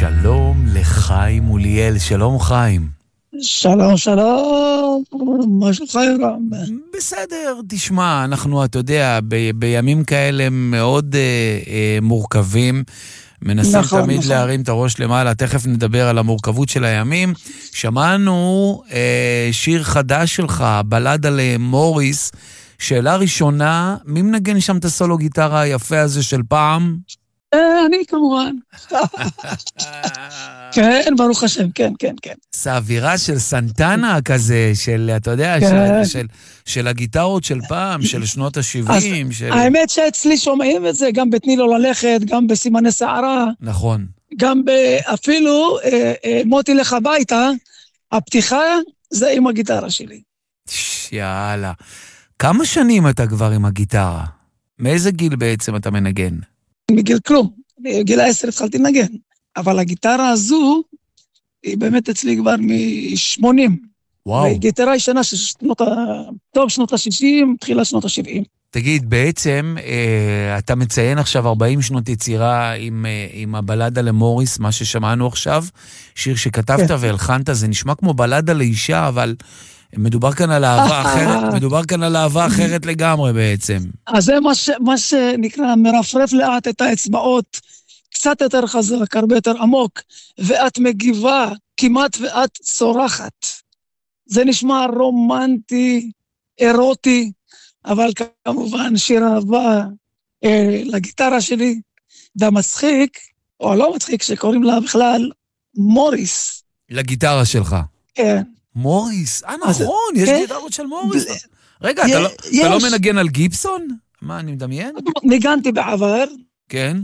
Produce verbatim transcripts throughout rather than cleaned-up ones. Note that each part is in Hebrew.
שלום לחיים מוליאל, שלום חיים. שלום, שלום, מה שלך רם? בסדר, תשמע, אנחנו, אתה יודע, ב- בימים כאלה מאוד אה, אה, מורכבים, מנסים נכון, תמיד נכון. להרים את הראש למעלה, תכף נדבר על המורכבות של הימים. שמענו אה, שיר חדש שלך, בלדה למוריס. שאלה ראשונה, מי מנגן שם את הסולו גיטרה היפה הזה של פעם? אה, אני כמובן. כן, ברוך השם, כן, כן, כן. זה אווירה של סנטנה כזה, של, אתה יודע, כן. של, של, של הגיטרות של פעם, של שנות ה-שבעים. של... האמת שאצלי שומעים את זה גם בתני לו ללכת, גם בסימני שערה, נכון. גם ב- אפילו אה, אה, מותי לך הביתה, הפתיחה זה עם הגיטרה שלי. ש- יאללה. כמה שנים אתה כבר עם הגיטרה? מאיזה גיל בעצם אתה מנגן? מגיל כלום, בגיל העשר התחלתי לנגן, אבל הגיטרה הזו היא באמת אצלי כבר מ-שמונים. וואו. והיא גיטרה ישנה של שנות ה... טוב, שנות ה-שישים, תחילה שנות ה-שבעים. תגיד, בעצם אה, אתה מציין עכשיו ארבעים שנות יצירה עם, אה, עם הבלדה למוריס, מה ששמענו עכשיו, שיר שכתבת כן. והלחנת, זה נשמע כמו בלדה לאישה, אבל מדובר כאן על אהבה אחרת, מדובר כאן על אהבה אחרת לגמרי בעצם. אז זה מה, ש... מה שנקרא מרפרף לאט את האצבעות, קצת יותר חזק, הרבה יותר עמוק, ואת מגיבה כמעט ואת צורחת. זה נשמע רומנטי, אירוטי, אבל כמובן שיר אהבה אה, לגיטרה שלי, והמצחיק, או לא מצחיק, שקוראים לה בכלל מוריס. לגיטרה שלך. כן. מוריס, אה אז- נכון, יש כן. גיטרות של מוריס. ב- רגע, אתה לא- יש. אתה לא מנגן על גיבסון? מה, אני מדמיין? ניגנתי בעבר, כן.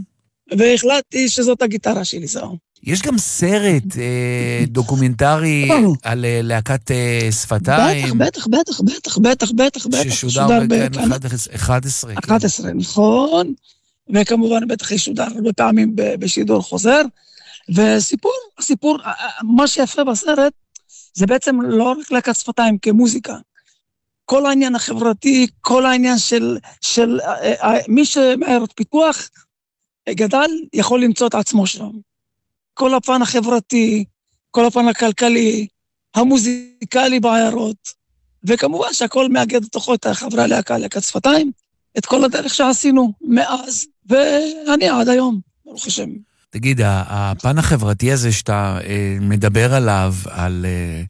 והחלטתי שזאת הגיטרה שלי, זהו. יש גם סרט אה, דוקומנטרי על אה, להקת אה, שפתיים, בטח, בטח, בטח, בטח, בטח, בטח. ששודר בכאן אחת עשרה. כן. אחת עשרה, נכון, וכמובן בטח ישודר הרבה פעמים ב- בשידור חוזר, וסיפור, הסיפור, מה שיפה בסרט, זה בעצם לא רק להקת שפתיים כמוזיקה, כל העניין החברתי, כל העניין של, של אה, אה, מי שמעיירות פיתוח גדל, יכול למצוא את עצמו שם. כל הפן החברתי, כל הפן הכלכלי, המוזיקלי בעיירות, וכמובן שהכל מאגד לתוכו את חברי הלהקה, להקת שפתיים, את כל הדרך שעשינו מאז, ואני עד היום, ברוך השם. תגיד, ה- הפן החברתי הזה שאתה אה, מדבר עליו, על אה,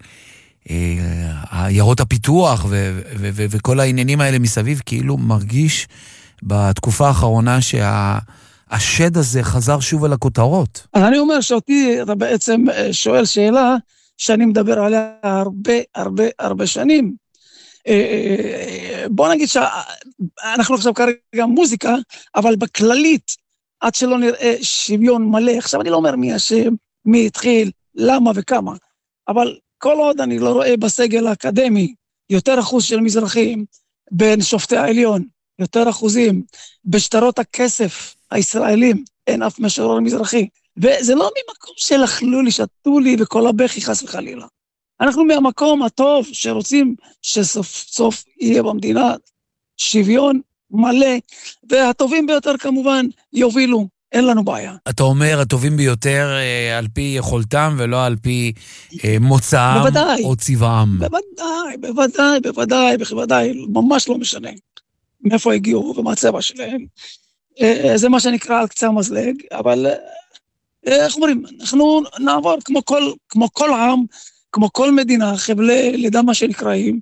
אה, עיירות הפיתוח ו- ו- ו- וכל העניינים האלה מסביב, כאילו מרגיש בתקופה האחרונה שהשד הזה חזר שוב אל הכותרות. אז אני אומר שאותי אתה בעצם אה, שואל שאלה שאני מדבר עליה הרבה הרבה הרבה שנים. אה, אה, בוא נגיד שאנחנו עכשיו כרגע מוזיקה, אבל בכללית, עד שלא נראה שוויון מלא, עכשיו אני לא אומר מי השם, מי התחיל, למה וכמה, אבל כל עוד אני לא רואה בסגל האקדמי יותר אחוז של מזרחים, בין שופטי העליון, יותר אחוזים, בשטרות הכסף הישראלים, אין אף משורר מזרחי, וזה לא ממקום של אכלו לי, שתו לי וכל הבכי חס וחלילה. אנחנו מהמקום הטוב שרוצים שסוף סוף יהיה במדינה שוויון מלא, והטובים ביותר כמובן יובילו, אין לנו בעיה. אתה אומר, הטובים ביותר אה, על פי יכולתם ולא על פי אה, מוצאם בוודאי. או צבעם. בוודאי, בוודאי, בוודאי, בוודאי, ממש לא משנה מאיפה הגיעו ומה הצבע שלהם. אה, זה מה שנקרא על קצה המזלג, אבל אה, איך אומרים, אנחנו נעבור כמו כל, כמו כל עם, כמו כל מדינה, חבלי לידה מה שנקראים,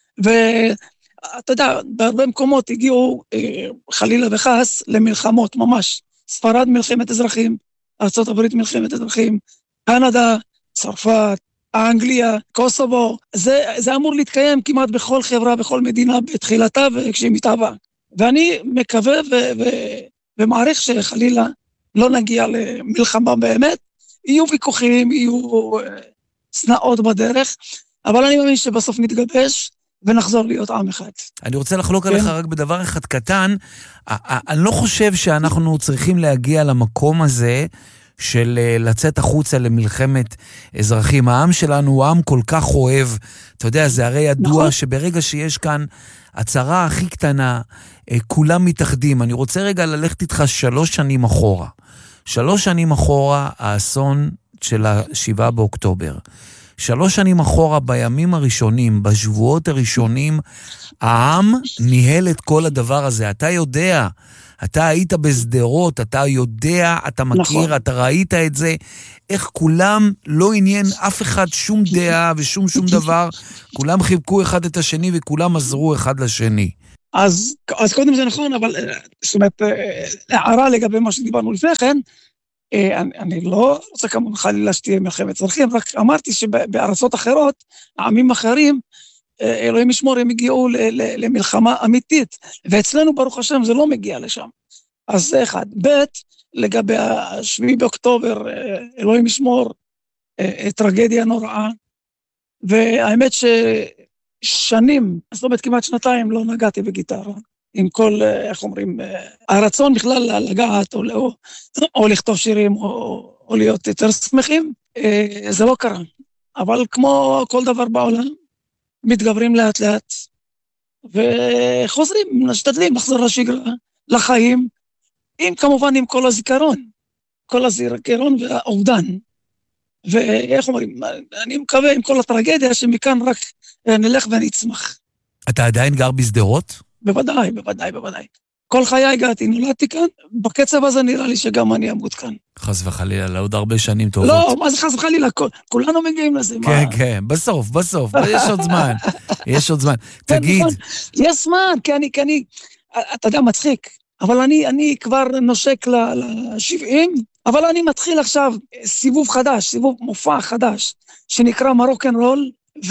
ואתה יודע, בהרבה מקומות הגיעו אה, חלילה וחס למלחמות ממש. ספרד מלחמת אזרחים, ארצות הברית מלחמת אזרחים, קנדה, צרפת, אנגליה, קוסובו, זה, זה אמור להתקיים כמעט בכל חברה, בכל מדינה בתחילתה וכשהיא מתהווה. ואני מקווה ו- ו- ומעריך שחלילה לא נגיע למלחמה באמת, יהיו ויכוחים, יהיו סנאות בדרך, אבל אני מאמין שבסוף נתגבש ונחזור להיות עם אחד. אני רוצה לחלוק עליך רק בדבר אחד קטן, אני לא חושב שאנחנו צריכים להגיע למקום הזה, של לצאת החוצה למלחמת אזרחים. העם שלנו הוא עם כל כך אוהב, אתה יודע, זה הרי ידוע שברגע שיש כאן הצהרה הכי קטנה, כולם מתאחדים. אני רוצה רגע ללכת איתך שלוש שנים אחורה. שלוש שנים אחורה, האסון של השבעה באוקטובר. שלוש שנים אחורה, בימים הראשונים, בשבועות הראשונים, העם ניהל את כל הדבר הזה. אתה יודע, אתה היית בסדרות, אתה יודע, אתה מכיר, נכון. אתה ראית את זה, איך כולם לא עניין אף אחד שום דעה ושום שום דבר, כולם חיבקו אחד את השני וכולם עזרו אחד לשני. אז, אז קודם זה נכון, אבל זאת אומרת, הערה לגבי מה שדיברנו לפני כן, אני, אני לא רוצה כמובן חלילה שתהיה מלחמת אזרחים, רק אמרתי שבארצות אחרות, העמים אחרים, אלוהים ישמור, הם הגיעו למלחמה אמיתית, ואצלנו ברוך השם זה לא מגיע לשם. אז זה אחד. ב' לגבי השביעי באוקטובר, אלוהים ישמור, טרגדיה נוראה, והאמת ששנים, זאת אומרת כמעט שנתיים לא נגעתי בגיטרה, עם כל, איך אומרים, הרצון בכלל לגעת, או, או, או לכתוב שירים, או, או להיות יותר שמחים, זה לא קרה. אבל כמו כל דבר בעולם, מתגברים לאט לאט, וחוזרים, משתדלים לחזור לשגרה, לחיים, עם כמובן עם כל הזיכרון, כל הזיכרון והאובדן, ואיך אומרים, אני מקווה עם כל הטרגדיה שמכאן רק נלך ונצמח. אתה עדיין גר בסדרות? בוודאי, בוודאי, בוודאי. כל חיי הגעתי, נולדתי כאן, בקצב הזה נראה לי שגם אני אמות כאן. חס וחלילה, לעוד הרבה שנים טובות. לא, מה זה חס וחלילה? כולנו מגיעים לזה. כן, כן, בסוף, בסוף, יש עוד זמן, יש עוד זמן. תגיד. יש זמן, כי אני, כי אני, אתה יודע, מצחיק, אבל אני, אני כבר נושק ל-שבעים, אבל אני מתחיל עכשיו סיבוב חדש, סיבוב מופע חדש, שנקרא מרוקן רול,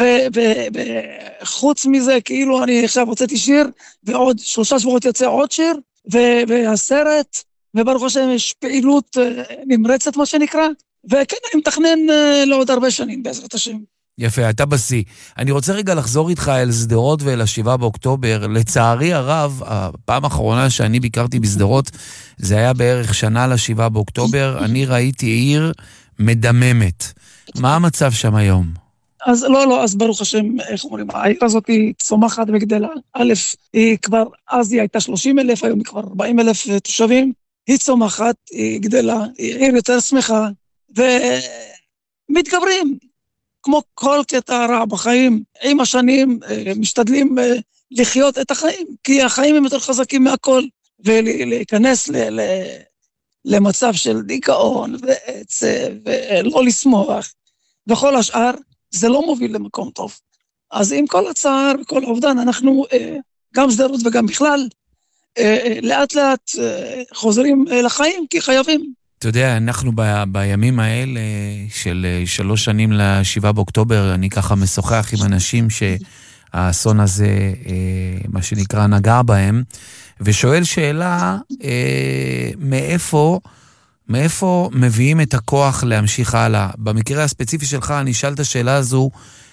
וחוץ מזה, כאילו אני עכשיו הוצאתי שיר, ועוד שלושה שבועות יוצא עוד שיר, והסרט, וברוך השם יש פעילות נמרצת, מה שנקרא, וכן, אני מתכנן לעוד הרבה שנים, בעזרת השם. יפה, אתה בסי. אני רוצה רגע לחזור איתך אל סדרות ואל השבעה באוקטובר. לצערי הרב, הפעם האחרונה שאני ביקרתי בסדרות, זה היה בערך שנה לשבעה באוקטובר, אני ראיתי עיר מדממת. מה המצב שם היום? אז לא, לא, אז ברוך השם, איך אומרים, העיר הזאת היא צומחת וגדלה. א', היא כבר, אז היא הייתה שלושים אלף, היום היא כבר ארבעים אלף תושבים. היא צומחת, היא גדלה, היא עיר יותר שמחה, ומתגברים, כמו כל קטע רע בחיים, עם השנים משתדלים לחיות את החיים, כי החיים הם יותר חזקים מהכל, ולהיכנס ל... ל... למצב של דיכאון ועצב, ולא לשמוח, וכל השאר, זה לא מוביל למקום טוב. אז עם כל הצער וכל העובדן, אנחנו, גם סדרות וגם בכלל, לאט לאט חוזרים לחיים, כי חייבים. אתה יודע, אנחנו ב- בימים האלה של שלוש שנים לשבעה באוקטובר, אני ככה משוחח עם אנשים שהאסון הזה, מה שנקרא, נגע בהם, ושואל שאלה, מאיפה, מאיפה מביאים את הכוח להמשיך הלאה? במקרה הספציפי שלך, אני אשאל את השאלה הזו,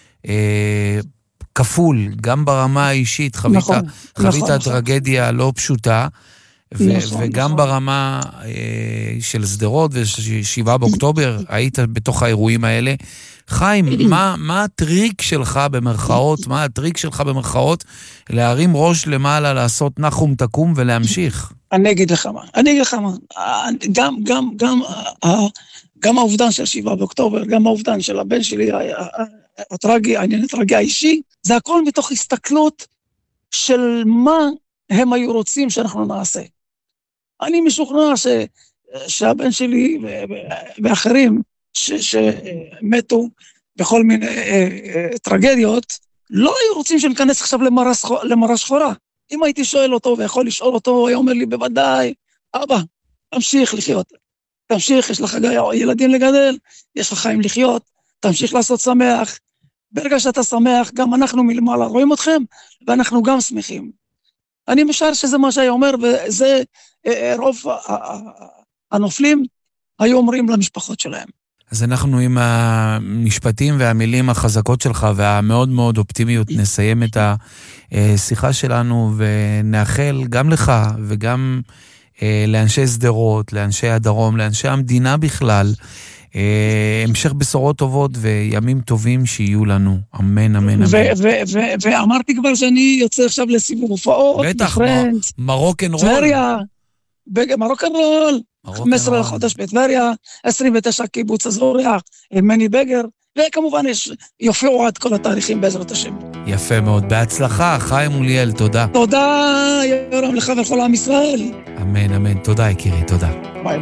כפול, גם ברמה האישית, חווית, נכון, חווית נכון, טרגדיה נכון. לא פשוטה, ו- נכון, וגם נכון. ברמה אה, של סדרות ושבעה באוקטובר, היית בתוך האירועים האלה. חיים, מה, מה הטריק שלך במרכאות, מה הטריק שלך במרכאות, להרים ראש למעלה, לעשות נחום תקום ולהמשיך? אני אגיד לך מה, אני אגיד לך מה, גם, גם, גם, גם האובדן של שבעה באוקטובר, גם האובדן של הבן שלי, הטרגי, העניין הטרגי האישי, זה הכל מתוך הסתכלות של מה הם היו רוצים שאנחנו נעשה. אני משוכנע ש, שהבן שלי ואחרים ש, שמתו בכל מיני טרגדיות, לא היו רוצים שניכנס עכשיו למראה שחורה. אם הייתי שואל אותו ויכול לשאול אותו, הוא היה אומר לי בוודאי, אבא, תמשיך לחיות, תמשיך, יש לך ילדים לגדל, יש לך חיים לחיות, תמשיך לעשות שמח. ברגע שאתה שמח, גם אנחנו מלמעלה רואים אתכם, ואנחנו גם שמחים. אני משער שזה מה שהיה אומר, וזה רוב הנופלים היו אומרים למשפחות שלהם. אז אנחנו עם המשפטים והמילים החזקות שלך, והמאוד מאוד אופטימיות, נסיים את השיחה שלנו, ונאחל גם לך וגם לאנשי סדרות, לאנשי הדרום, לאנשי המדינה בכלל, המשך בשורות טובות וימים טובים שיהיו לנו. אמן, אמן, אמן. ואמרתי כבר שאני יוצא עכשיו לסיבוב הופעות. בטח, מרוקן רול. טבריה, מרוקן רול. חמישה עשר לחודש בטבריה, עשרים ותשע קיבוץ אזוריה, עם מני בגר, וכמובן יש, יופיעו עד כל התאריכים בעזרת השם. יפה מאוד. בהצלחה, חיים מוליאל, תודה. תודה, יורם, לך ולכל עם ישראל. אמן, אמן. תודה, יקירי, תודה. ביי.